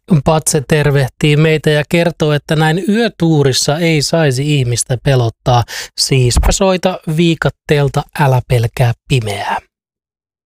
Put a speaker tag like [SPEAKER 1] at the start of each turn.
[SPEAKER 1] Patse tervehtii meitä ja kertoo, että näin yötuurissa ei saisi ihmistä pelottaa. Siispä soita viikatteelta Älä pelkää pimeää.